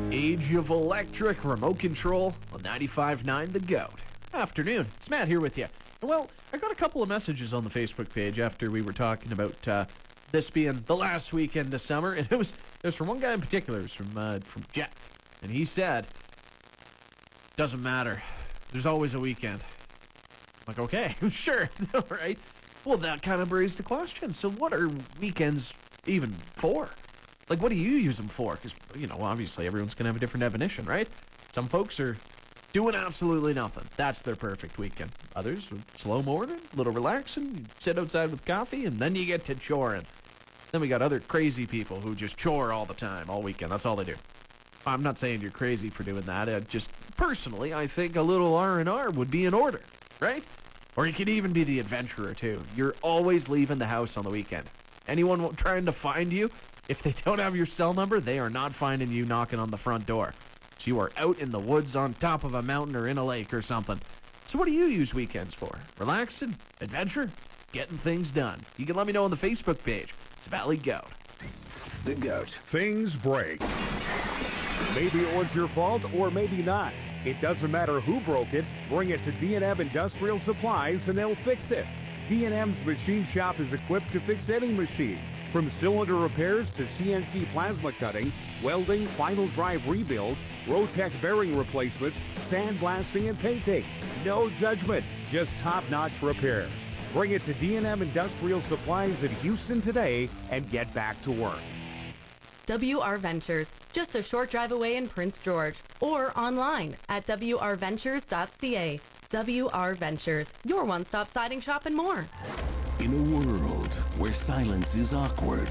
Age of Electric, remote control on 95.9 The Goat. Afternoon, it's Matt here with you. Well, I got a couple of messages on the Facebook page after we were talking about this being the last weekend of summer, and it was from one guy in particular. It was from Jet, and he said, "Doesn't matter. There's always a weekend." I'm like, okay, sure, all right. Well, that kind of raised the question. So, what are weekends even for? Like, what do you use them for? Because, obviously everyone's going to have a different definition, right? Some folks are doing absolutely nothing. That's their perfect weekend. Others, slow morning, a little relaxing, you sit outside with coffee, and then you get to choring. Then we got other crazy people who just chore all the time, all weekend. That's all they do. I'm not saying you're crazy for doing that. Just personally, I think a little R&R would be in order, right? Or you could even be the adventurer, too. You're always leaving the house on the weekend. Anyone trying to find you, if they don't have your cell number, they are not finding you knocking on the front door. So you are out in the woods on top of a mountain or in a lake or something. So what do you use weekends for? Relaxing? Adventure? Getting things done? You can let me know on the Facebook page. It's Valley Goat. The Goat. Things break. Maybe it was your fault or maybe not. It doesn't matter who broke it. Bring it to D&M Industrial Supplies and they'll fix it. D&M's machine shop is equipped to fix any machine. From cylinder repairs to CNC plasma cutting, welding, final drive rebuilds, Rotec bearing replacements, sandblasting, and painting. No judgment, just top-notch repairs. Bring it to D&M Industrial Supplies in Houston today and get back to work. WR Ventures, just a short drive away in Prince George, or online at wrventures.ca. WR Ventures, your one-stop siding shop and more. In a world where silence is awkward,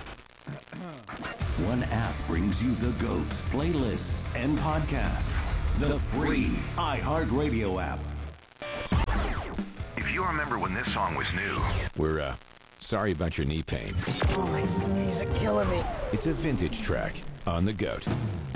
one app brings you the Goat playlists and podcasts. The free iHeartRadio app. If you remember when this song was new, We're sorry about your knee pain. Oh, my knees are killing me. It's a vintage track on The Goat.